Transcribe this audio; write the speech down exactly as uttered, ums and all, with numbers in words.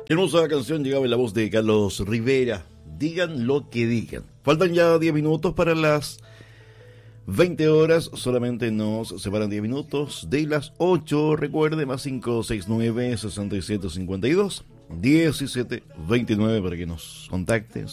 Hermosa canción llegaba en la voz de Carlos Rivera. Digan lo que digan. Faltan ya diez minutos para las veinte horas. Solamente nos separan diez minutos de las ocho. Recuerde, más cinco seis nueve, seis siete cinco dos, diecisiete veintinueve para que nos contactes.